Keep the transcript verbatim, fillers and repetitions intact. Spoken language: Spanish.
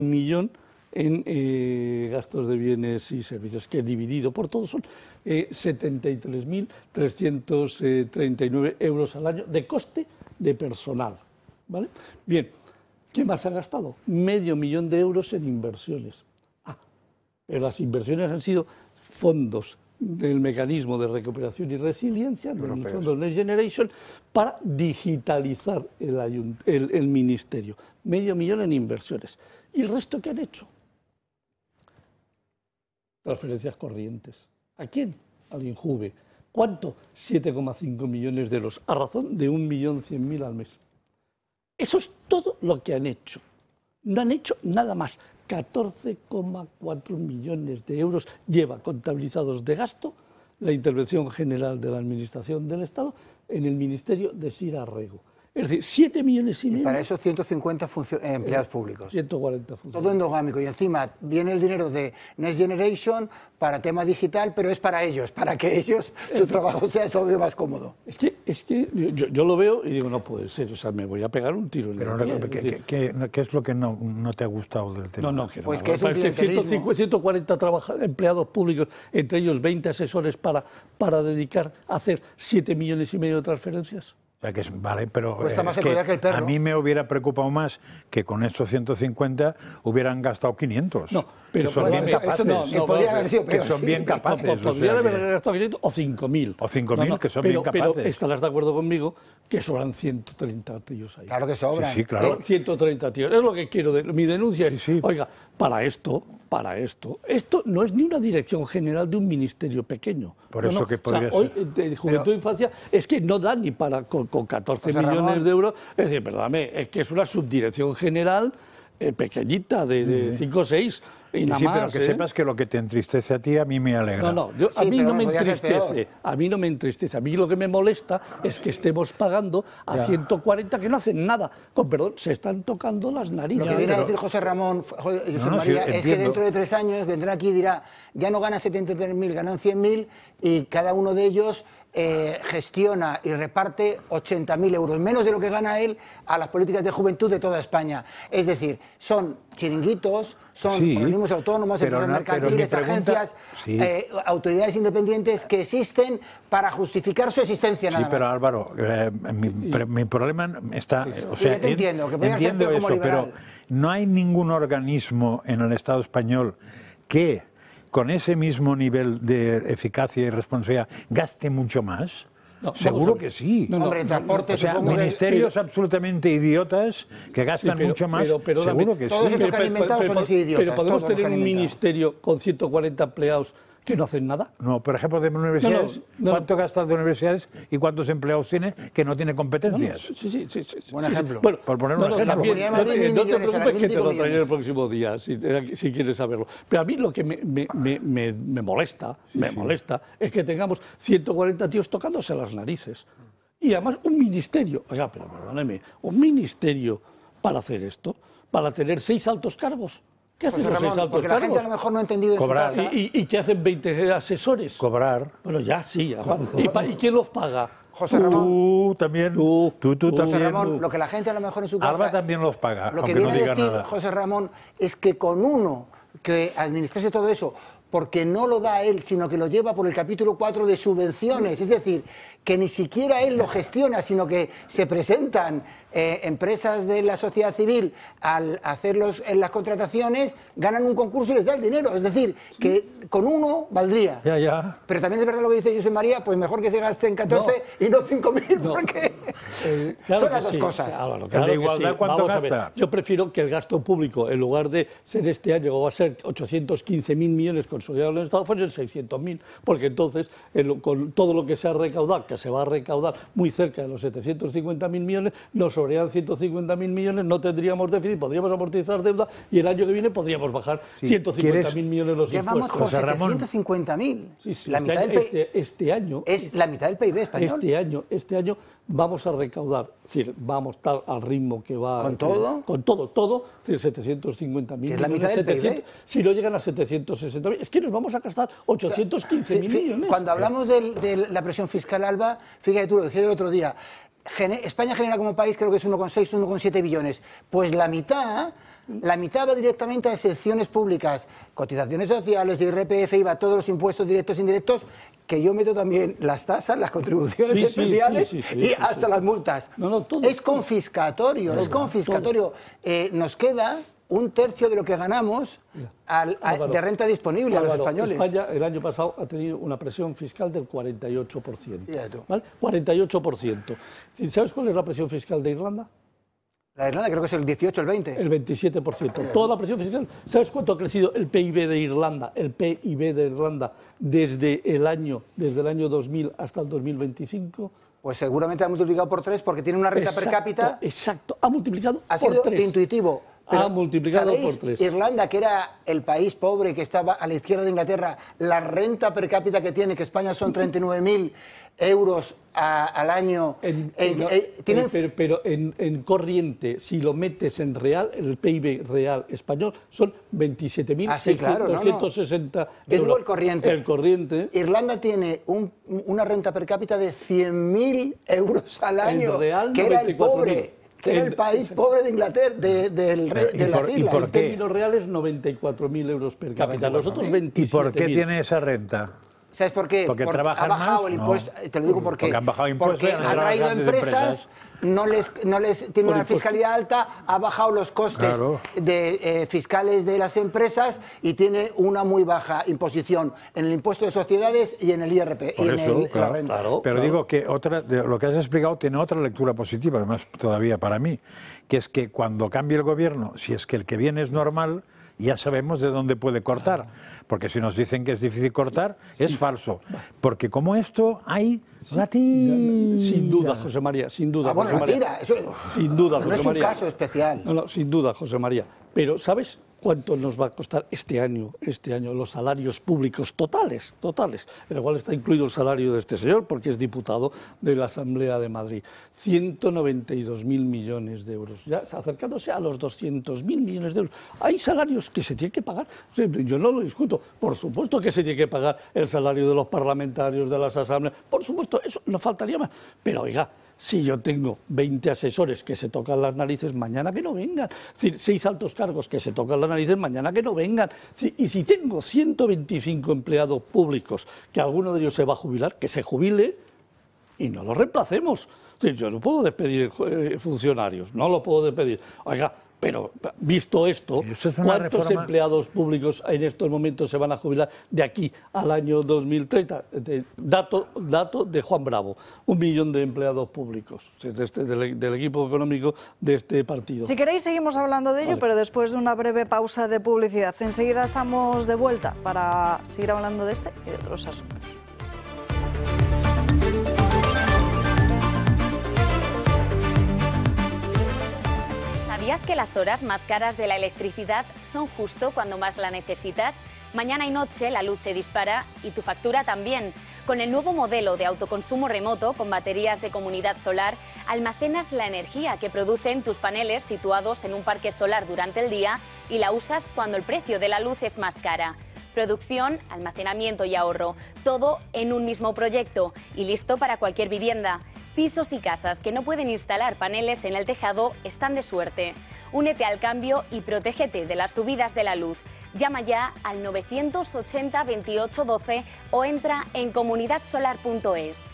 un millón en eh, gastos de bienes y servicios, que dividido por todos son eh, setenta y tres mil trescientos treinta y nueve euros al año de coste de personal. ¿Vale? Bien, ¿qué más ha gastado? Medio millón de euros en inversiones. Ah, pero las inversiones han sido fondos del mecanismo de recuperación y resiliencia, del fondo Next Generation, para digitalizar el, el, el ministerio. Medio millón en inversiones. ¿Y el resto qué han hecho? Transferencias corrientes. ¿A quién? Al INJUVE. ¿Cuánto? siete coma cinco millones de euros, a razón de un millón cien mil al mes. Eso es todo lo que han hecho. No han hecho nada más. catorce coma cuatro millones de euros lleva contabilizados de gasto la Intervención General de la Administración del Estado en el Ministerio de Sira Rego. Es decir, siete millones y medio. Y para eso ciento cincuenta eh, empleados públicos. ciento cuarenta funcionarios. Todo endogámico. Y encima viene el dinero de Next Generation para tema digital, pero es para ellos, para que ellos, su trabajo sea todavía más cómodo. Es que, es que yo, yo lo veo y digo, no puede ser, o sea, me voy a pegar un tiro en pero la no, mía, ¿qué, es decir, ¿qué, qué, ¿qué es lo que no, no te ha gustado del tema? No, no, que pues no, que es un que clientelismo. ciento cuarenta empleados públicos, entre ellos veinte asesores para, para dedicar a hacer siete millones y medio de transferencias. O sea, que es, vale, pero Cuesta eh, más es el collar que el perro. a mí me hubiera preocupado más que con estos ciento cincuenta hubieran gastado quinientos. No, pero que son bueno, bien eso capaces. no, que no, podría no, haber sido que peor, son sí. bien capaces. o sea, Podrían haber que- gastado quinientos o cinco mil. O cinco mil, que son bien capaces. Pero estarás de acuerdo conmigo que sobran ciento treinta tíos ahí. Claro que sobran. Sí, sí, claro. ciento treinta tíos. Es lo que quiero. De, mi denuncia es, Sí, sí. oiga, para esto, para esto, esto no es ni una dirección general de un ministerio pequeño. Por No, eso no. que O sea, podría hoy, ser. de Juventud e Infancia, es que no da ni para, con, con catorce José millones Ramón. de euros. Es decir, perdóname, es que es una subdirección general eh, pequeñita, de, de cinco o seis. Y nada sí, pero más, que ¿eh? sepas que lo que te entristece a ti, a mí me alegra. No, no, yo, a Sí, mí pero no me podía ser entristece, peor. a mí no me entristece. A mí lo que me molesta es que estemos pagando a ciento cuarenta que no hacen nada. Con perdón, se están tocando las narices. Lo que viene a pero- decir José Ramón, José No, no, María, sí, es que entiendo. dentro de tres años vendrá aquí y dirá, ya no ganan setenta y tres mil, ganan cien mil, y cada uno de ellos eh, gestiona y reparte ochenta mil euros, menos de lo que gana él a las políticas de juventud de toda España. Es decir, son chiringuitos, son Sí, organismos autónomos, pero empresas no- pero mi mercantiles, pregunta- agencias, sí. eh, autoridades independientes que existen para justificar su existencia Sí, nada pero más. Álvaro, eh, mi, pre- mi problema está, o Sí, sea, yo te en- entiendo, que podría ser entiendo peor como eso, pero liberal. no hay ningún organismo en el Estado español que con ese mismo nivel de eficacia y responsabilidad gaste mucho más. No, vamos a Seguro ver. que sí. No, no, Hombre, transporte, O sea, supongo que- ministerios absolutamente idiotas que gastan Sí, pero- mucho más, pero- pero seguro dame- que todos sí. estos que han inventado son así idiotas, pero podemos todos los que tener han un inventado. ministerio con ciento cuarenta empleados que no hacen nada. No, por ejemplo, de universidades, No, no, no. ¿cuánto gasta de universidades y cuántos empleados tiene que no tiene No, no, competencias? sí, sí, sí, sí, Buen sí, sí. ejemplo. Bueno, Por poner un no, no, ejemplo. también, Comunidad de no, Madrid, te- mil no te millones, preocupes ahora que te mil lo pico traeré el millones. próximo día, si, si quieres saberlo. Pero a mí lo que me, me, me, me, me molesta, me molesta, es que tengamos ciento cuarenta tíos tocándose las narices. Y además un ministerio, oiga, pero perdóneme, un ministerio para hacer esto, para tener seis altos cargos. ¿Qué hacen José los seis Ramón, altos porque la gente a cargos? lo mejor no ha entendido en su Cobrar. casa. ¿Y, y, y qué hacen veinte asesores? Cobrar. Bueno, ya sí. ajá. ¿Y, pa- ¿Y quién los paga? José Ramón, Tú también. Tú, tú, tú tú. también. José Ramón, lo que la gente a lo mejor en su casa... Alba también los paga, Lo que aunque no viene a diga decir nada. José Ramón es que con uno que administrase todo eso, porque no lo da él, sino que lo lleva por el capítulo cuatro de subvenciones, es decir, que ni siquiera él lo gestiona, sino que se presentan eh, empresas de la sociedad civil al hacerlos en las contrataciones, ganan un concurso y les da el dinero. Es decir, que con uno valdría. Ya, ya. Pero también es verdad lo que dice José María, pues mejor que se gasten catorce y no cinco mil, porque Eh, claro son que las dos sí, cosas. Álvaro, ¿El claro de que igualdad sí. cuánto Vamos a ver, gasta? yo prefiero que el gasto público, en lugar de ser este año, o va a ser ochocientos quince mil millones consolidados en el Estado, fuesen seiscientos mil, porque entonces, el- con todo lo que se ha recaudado, que se va a recaudar muy cerca de los setecientos cincuenta mil millones, nos sobrarían ciento cincuenta mil millones, no tendríamos déficit, podríamos amortizar deuda y el año que viene podríamos bajar ciento cincuenta mil millones los Ya vamos impuestos. por José Ramón. setecientos cincuenta mil. Sí, sí, La este, mitad año, del P I B este- este año es la mitad del P I B español. Este año, este año vamos a recaudar, es decir, vamos a estar al ritmo que va... ¿Con es decir, todo? Con todo, todo, es decir, setecientos cincuenta mil Que es la millones, mitad del P I B. setecientos, si no llegan a setecientos sesenta mil, es que nos vamos a gastar ochocientos quince mil Fi- fi- millones. Cuando hablamos del- de la presión fiscal, Alba, fíjate tú, lo decía el otro día, gene- España genera como país creo que es uno coma seis, uno coma siete billones. Pues la mitad La mitad va directamente a excepciones públicas, cotizaciones sociales, I R P F, I V A, todos los impuestos directos e indirectos, que yo meto también las tasas, las contribuciones sí, especiales sí, sí, sí, y sí, hasta sí. las multas. No, no, todo, es confiscatorio, todo, es confiscatorio. Eh, nos queda un tercio de lo que ganamos al, a, Álvaro, de renta disponible Álvaro, a los españoles. España el año pasado ha tenido una presión fiscal del cuarenta y ocho por ciento. ¿Vale? cuarenta y ocho por ciento. ¿Sabes cuál es la presión fiscal de Irlanda? La de Irlanda creo que es el dieciocho, el veinte. El veintisiete por ciento. Toda la presión fiscal. ¿Sabes cuánto ha crecido el P I B de Irlanda? El P I B de Irlanda desde el año, desde el año dos mil hasta el dos mil veinticinco. Pues seguramente ha multiplicado por tres porque tiene una renta exacto, per cápita. Exacto, ha multiplicado ha por sido tres. intuitivo. Pero, ha multiplicado ¿sabéis? por tres. Irlanda, que era el país pobre que estaba a la izquierda de Inglaterra, la renta per cápita que tiene, que España son treinta y nueve mil euros a, al año. En, en, en, eh, ¿tienen... Pero, pero en, en corriente, si lo metes en real, el P I B real español son veintisiete mil doscientos sesenta ah, sí, claro, no, no. Yo digo el corriente. El corriente. Irlanda tiene un, una renta per cápita de cien mil euros al año, real, que era el pobre. Que era el país pobre de Inglaterra, de, de, de, de, de las islas. En términos reales, noventa y cuatro mil euros per cápita. Nosotros veintisiete mil. ¿Y por qué tiene esa renta? ¿Sabes por qué? Porque, porque trabajan ha bajado más, el impuesto. No. Te lo digo porque, porque han bajado impuestos, porque ha traído empresas, empresas, no les, no les tiene por una impuesto. fiscalidad alta, ha bajado los costes claro. de, eh, fiscales de las empresas y tiene una muy baja imposición en el impuesto de sociedades y en el I R P. Por y en eso, el, claro, la renta. claro, Pero claro. digo que otra, de lo que has explicado tiene otra lectura positiva, además todavía para mí, que es que cuando cambie el gobierno, si es que el que viene es normal, ya sabemos de dónde puede cortar, porque si nos dicen que es difícil cortar, sí. es falso, porque como esto hay sí. la tira. Sin duda, José María, sin duda. Ah, bueno, José María. tira, eso, sin duda, no José es un María. caso especial. No, no, sin duda, José María. Pero ¿sabes cuánto nos va a costar este año, este año los salarios públicos totales, totales, en el cual está incluido el salario de este señor, porque es diputado de la Asamblea de Madrid? ciento noventa y dos mil millones de euros, ya acercándose a los doscientos mil millones de euros. Hay salarios que se tienen que pagar, yo no lo discuto, por supuesto que se tiene que pagar el salario de los parlamentarios, de las asambleas, por supuesto, eso no faltaría más, pero oiga, si yo tengo veinte asesores que se tocan las narices, mañana que no vengan. Es decir, seis altos cargos que se tocan las narices, mañana que no vengan. Y si tengo ciento veinticinco empleados públicos, que alguno de ellos se va a jubilar, que se jubile y no lo reemplacemos. Es decir, yo no puedo despedir eh, funcionarios, no lo puedo despedir. Oiga, pero visto esto, es ¿cuántos reforma... empleados públicos en estos momentos se van a jubilar de aquí al año dos mil treinta? Dato, dato de Juan Bravo, un millón de empleados públicos de este, del, del equipo económico de este partido. Si queréis seguimos hablando de ello, vale. pero después de una breve pausa de publicidad. Enseguida estamos de vuelta para seguir hablando de este y de otros asuntos. ¿Sabías que las horas más caras de la electricidad son justo cuando más la necesitas? Mañana y noche la luz se dispara y tu factura también. Con el nuevo modelo de autoconsumo remoto con baterías de comunidad solar, almacenas la energía que producen tus paneles situados en un parque solar durante el día y la usas cuando el precio de la luz es más cara. Producción, almacenamiento y ahorro, todo en un mismo proyecto y listo para cualquier vivienda. Pisos y casas que no pueden instalar paneles en el tejado están de suerte. Únete al cambio y protégete de las subidas de la luz. Llama ya al novecientos ochenta veintiocho doce o entra en comunidad solar punto es.